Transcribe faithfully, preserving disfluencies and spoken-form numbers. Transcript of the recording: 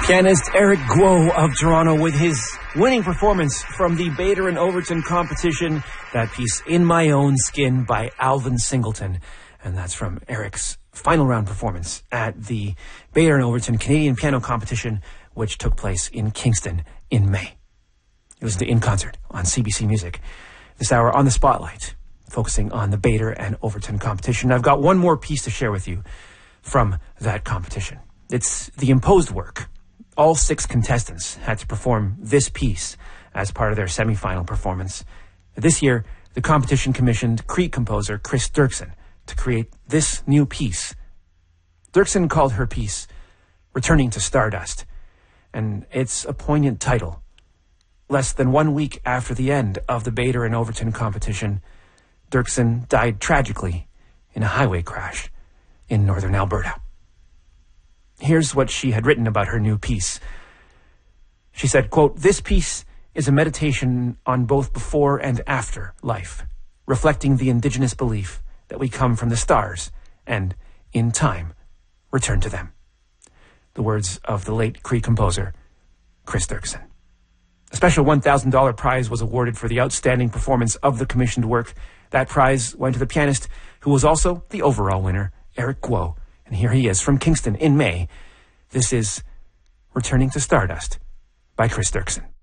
Pianist Eric Guo of Toronto with his winning performance from the Bader and Overton competition, that piece In My Own Skin by Alvin Singleton. And that's from Eric's final round performance at the Bader and Overton Canadian Piano Competition, which took place in Kingston in May. It was the In Concert on C B C Music. This hour on the Spotlight, focusing on the Bader and Overton competition. I've got one more piece to share with you from that competition. It's the imposed work. All six contestants had to perform this piece as part of their semifinal performance. This year, the competition commissioned Cree composer Chris Dirksen to create this new piece. Dirksen called her piece Returning to Stardust, and it's a poignant title. Less than one week after the end of the Bader and Overton competition, Dirksen died tragically in a highway crash in northern Alberta. Here's what she had written about her new piece. She said, quote, "This piece is a meditation on both before and after life, reflecting the indigenous belief that we come from the stars and, in time, return to them." The words of the late Cree composer, Chris Dirksen. A special one thousand dollars prize was awarded for the outstanding performance of the commissioned work. That prize went to the pianist, who was also the overall winner, Eric Guo. And here he is from Kingston in May. This is Returning to Stardust by Chris Dirksen.